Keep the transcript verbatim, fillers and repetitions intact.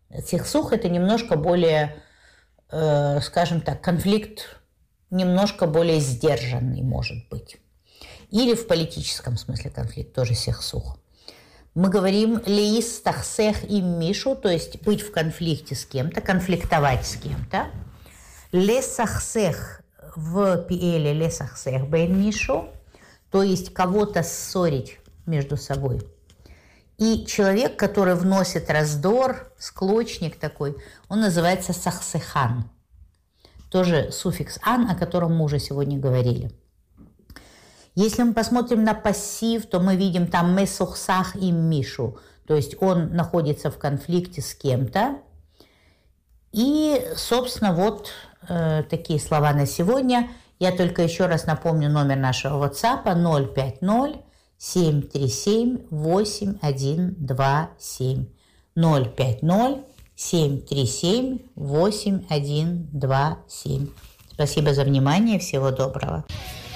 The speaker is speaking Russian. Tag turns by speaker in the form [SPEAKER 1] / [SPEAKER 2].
[SPEAKER 1] Сехсух – это немножко более, э, скажем так, конфликт немножко более сдержанный, может быть. Или в политическом смысле конфликт тоже сехсух. Мы говорим леис тахсех им мишу, то есть быть в конфликте с кем-то, конфликтовать с кем-то. Лесахсех в пиэле лесахсех бен мишу, то есть кого-то ссорить между собой. И человек, который вносит раздор, склочник такой, он называется сахсехан. Тоже суффикс «ан», о котором мы уже сегодня говорили. Если мы посмотрим на пассив, то мы видим там «месухсах им мишу», то есть он находится в конфликте с кем-то. И, собственно, вот э, такие слова на сегодня. Я только еще раз напомню номер нашего WhatsApp ноль пять ноль семь три семь восемь один два семь. ноль пять ноль семь три семь восемь один два семь. Спасибо за внимание. Всего доброго.